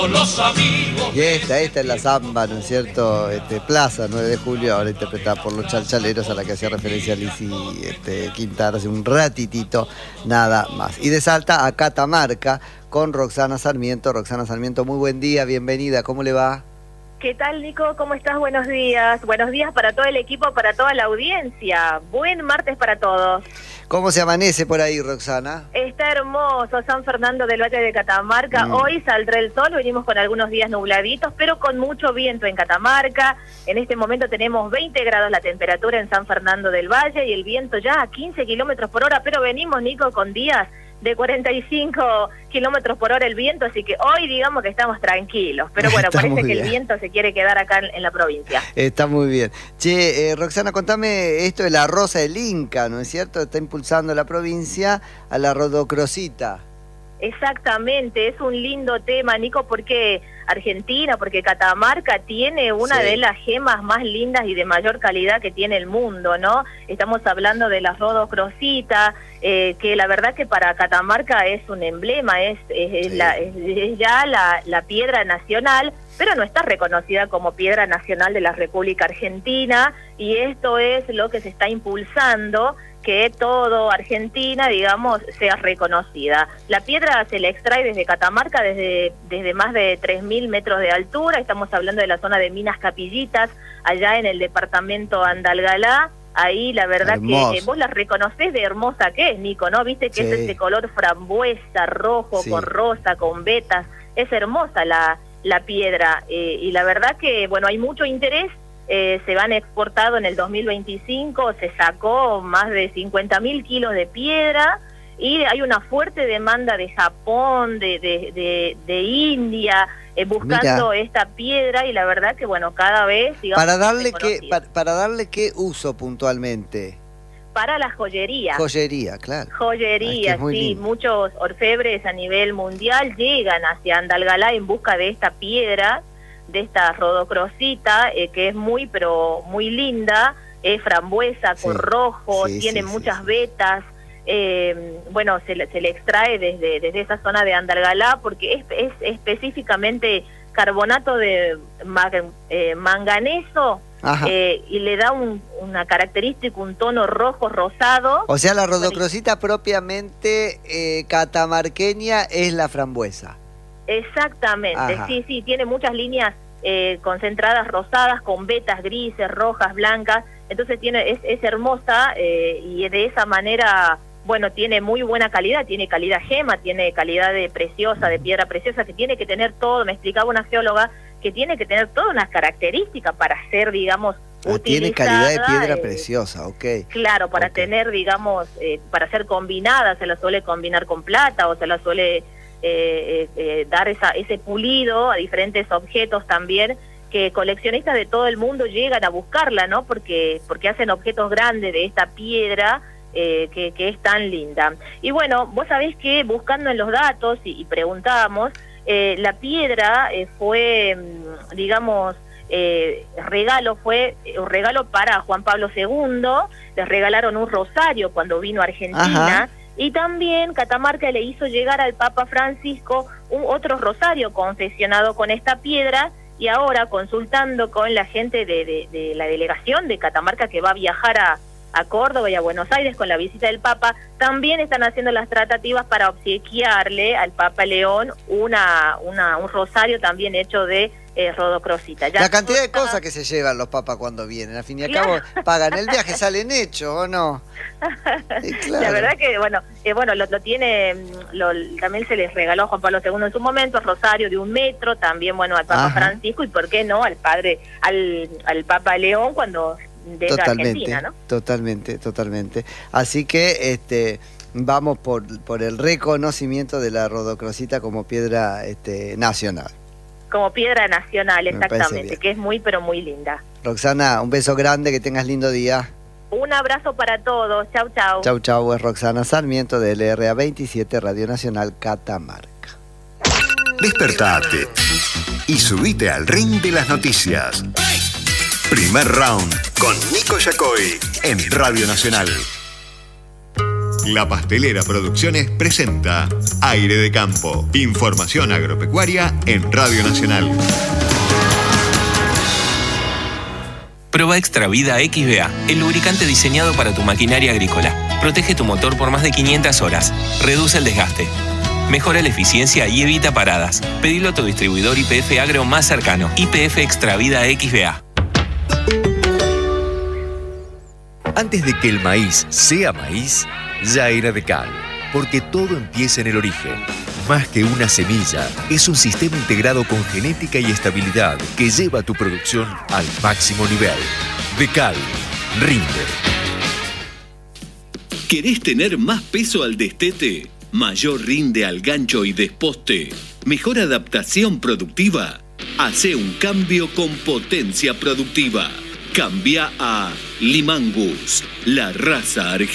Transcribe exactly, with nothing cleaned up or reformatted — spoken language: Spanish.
Los amigos. Y esta, esta es la samba, ¿no es cierto? Este, Plaza nueve de julio, ahora interpretada por los Chalchaleros, a la que hacía referencia Lizzy este, Quintana hace un ratitito, nada más. Y de Salta a Catamarca con Roxana Sarmiento. Roxana Sarmiento, muy buen día, bienvenida, ¿cómo le va? ¿Qué tal, Nico? ¿Cómo estás? Buenos días. Buenos días para todo el equipo, para toda la audiencia. Buen martes para todos. ¿Cómo se amanece por ahí, Roxana? Está hermoso San Fernando del Valle de Catamarca. Mm. Hoy saldrá el sol, venimos con algunos días nubladitos, pero con mucho viento en Catamarca. En este momento tenemos veinte grados la temperatura en San Fernando del Valle y el viento ya a quince kilómetros por hora, pero venimos, Nico, con días de cuarenta y cinco kilómetros por hora el viento, así que hoy digamos que estamos tranquilos, pero bueno, Está parece que el viento se quiere quedar acá en, en la provincia. Está muy bien. Che, eh, Roxana, contame esto de la Rosa del Inca, ¿no es cierto? Está impulsando la provincia a la rodocrosita. Exactamente, es un lindo tema, Nico, porque Argentina, porque Catamarca tiene una Sí. de las gemas más lindas y de mayor calidad que tiene el mundo, ¿no? Estamos hablando de la rodocrosita, eh, que la verdad que para Catamarca es un emblema, es, es, Sí. la, es, es ya la, la piedra nacional, pero no está reconocida como piedra nacional de la República Argentina, y esto es lo que se está impulsando, que todo Argentina, digamos, sea reconocida. La piedra se la extrae desde Catamarca, desde, desde más de tres mil metros de altura. Estamos hablando de la zona de Minas Capillitas, allá en el departamento Andalgalá. Ahí la verdad Hermoso. que eh, vos la reconocés de hermosa que es, Nico, ¿no? Viste que Sí. es ese color frambuesa, rojo, Sí. con rosa, con vetas. Es hermosa la, la piedra. Eh, y la verdad que, bueno, hay mucho interés. Eh, se van exportado en el dos mil veinticinco, se sacó más de cincuenta mil kilos de piedra y hay una fuerte demanda de Japón, de, de, de, de India, eh, buscando Mira. esta piedra, y la verdad que bueno, cada vez digamos, Para darle, qué, reconocida. para, para darle qué uso puntualmente. Para la joyería. Joyería, claro. Joyería, Ah, es que es muy sí, lindo. muchos orfebres a nivel mundial llegan hacia Andalgalá en busca de esta piedra, de esta rodocrosita, eh, que es muy, pero muy linda, es frambuesa con Sí, rojo, sí, tiene sí, muchas sí. vetas, eh, bueno, se le, se le extrae desde, desde esa zona de Andalgalá, porque es, es específicamente carbonato de mag- eh, manganeso, Ajá. eh, y le da un, una característica, un tono rojo rosado. O sea, la rodocrosita propiamente eh, catamarqueña es la frambuesa. Exactamente, Ajá. sí, sí, tiene muchas líneas eh, concentradas rosadas con vetas grises, rojas, blancas, entonces tiene es, es hermosa eh, y de esa manera, bueno, tiene muy buena calidad, tiene calidad gema, tiene calidad de preciosa, de piedra preciosa, que tiene que tener todo, me explicaba una geóloga, que tiene que tener todas unas características para ser, digamos, Ah, tiene utilizada, calidad de piedra eh, preciosa, ok. Claro, para Ok. tener, digamos, eh, para ser combinada, se la suele combinar con plata o se la suele eh, eh, eh, dar esa, ese pulido a diferentes objetos también, que coleccionistas de todo el mundo llegan a buscarla, ¿no? Porque, porque hacen objetos grandes de esta piedra eh, que, que es tan linda. Y bueno, vos sabés que buscando en los datos y, y preguntábamos, eh, la piedra eh, fue, mm, digamos, Eh, regalo fue un regalo para Juan Pablo segundo, les regalaron un rosario cuando vino a Argentina. Ajá. Y también Catamarca le hizo llegar al Papa Francisco un otro rosario confeccionado con esta piedra, y ahora consultando con la gente de, de, de la delegación de Catamarca que va a viajar a, a Córdoba y a Buenos Aires con la visita del Papa, también están haciendo las tratativas para obsequiarle al Papa León una, una un rosario también hecho de Eh, rodocrosita. Ya la cantidad de está... cosas que se llevan los papas cuando vienen, al fin y al claro. cabo pagan el viaje, salen hechos, ¿o no? Sí, claro. La verdad que, bueno, eh, bueno lo, lo tiene, lo, también se les regaló a Juan Pablo segundo en su momento, el rosario de un metro, también, bueno, al Papa Ajá. Francisco, y por qué no, al padre, al, al Papa León cuando venga totalmente, Argentina, ¿no? Totalmente, totalmente. Así que, este... vamos por, por el reconocimiento de la rodocrosita como piedra este, nacional. Como piedra nacional, exactamente, que es muy, pero muy linda. Roxana, un beso grande, que tengas lindo día. Un abrazo para todos, chau, chau. Chau, chau, es Roxana Sarmiento de L R A veintisiete, Radio Nacional Catamarca. Despertate y subite al ring de las noticias. Primer round con Nico Yacoy en Radio Nacional. La Pastelera Producciones presenta Aire de Campo. Información agropecuaria en Radio Nacional. Proba Extra Vida X B A, el lubricante diseñado para tu maquinaria agrícola. Protege tu motor por más de quinientas horas. Reduce el desgaste. Mejora la eficiencia y evita paradas. Pedilo a tu distribuidor Y P F Agro más cercano. Y P F Extra Vida X B A. Antes de que el maíz sea maíz, ya era Decal, porque todo empieza en el origen. Más que una semilla, es un sistema integrado con genética y estabilidad que lleva tu producción al máximo nivel. Decal, rinde. ¿Querés tener más peso al destete? ¿Mayor rinde al gancho y desposte? ¿Mejor adaptación productiva? Hacé un cambio con potencia productiva. Cambia a Limangus, la raza argentina.